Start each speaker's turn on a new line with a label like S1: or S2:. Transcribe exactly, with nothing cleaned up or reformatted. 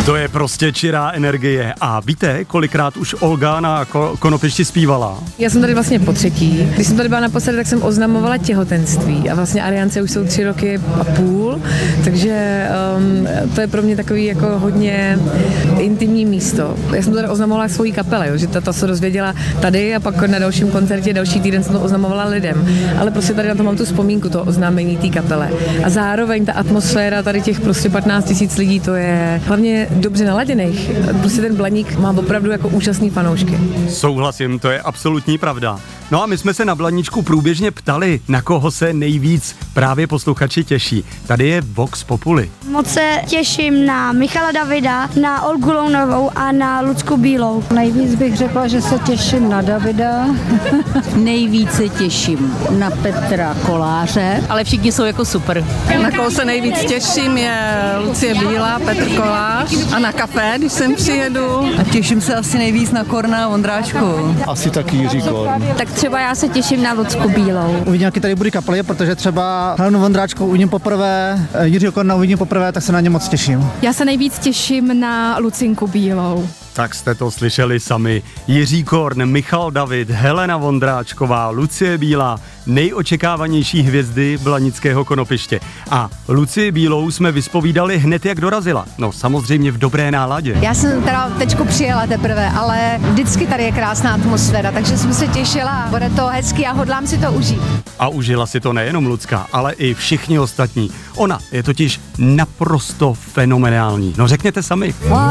S1: To je prostě čirá energie. A víte, kolikrát už Olga na ko- Konopišti zpívala?
S2: Já jsem tady vlastně po třetí. Když jsem tady byla naposledy, tak jsem oznamovala těhotenství a vlastně Ariance už jsou tři roky a půl, takže um, to je pro mě takový jako hodně intimní místo. Já jsem tady oznamovala svojí kapele, jo, že ta, ta se dozvěděla tady a pak na dalším koncertě další týden jsem to oznamovala lidem. Ale prostě tady na to mám tu vzpomínku, to oznámení té kapele. A zároveň ta atmosféra tady těch prostě patnáct tisíc lidí, to je hlavně dobře naladěných. Prostě ten Blaník má opravdu jako úžasný fanoušky.
S1: Souhlasím, to je absolutní pravda. No a my jsme se na Blaníčku průběžně ptali, na koho se nejvíc právě posluchači těší. Tady je Vox Populi.
S3: Moc se těším na Michala Davida, na Olgu Lounovou a na Lucku Bílou.
S4: Nejvíc bych řekla, že se těším na Davida.
S5: Nejvíce těším na Petra Koláře.
S6: Ale všichni jsou jako super.
S7: Na koho se nejvíc těším je Lucie Bílá, Petr Kolář a na kafe, když sem přijedu.
S8: A těším se asi nejvíc na Korna a Vondráčku.
S9: Asi taky Jiří Korn.
S3: Tak třeba já se těším na Lucku Bílou.
S10: Uvidím, jaký tady bude kapely, protože třeba Helenu Vondráčku uvidím poprvé, Jiřího Korna uvidím poprvé, tak se na ně moc těším.
S3: Já se nejvíc těším na Lucinku Bílou.
S1: Tak jste to slyšeli sami. Jiří Korn, Michal David, Helena Vondráčková, Lucie Bílá, nejočekávanější hvězdy Blanického Konopiště. A Lucii Bílou jsme vyspovídali hned, jak dorazila. No samozřejmě v dobré náladě.
S4: Já jsem teda teďko přijela teprve, ale vždycky tady je krásná atmosféra, takže jsem se těšila. Bude to hezký a hodlám si to užít.
S1: A užila si to nejenom Lucka, ale i všichni ostatní. Ona je totiž naprosto fenomenální. No řekněte sami.